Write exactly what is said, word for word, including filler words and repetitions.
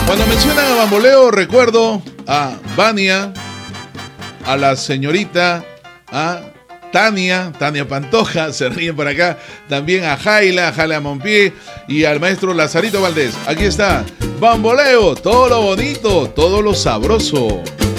Cuando mencionan a Bamboleo, recuerdo a Vania, a la señorita, a Tania, Tania Pantoja, se ríen por acá, también a Jaila, a Jaila Monpié y al maestro Lazarito Valdés. Aquí está, Bamboleo, todo lo bonito, todo lo sabroso.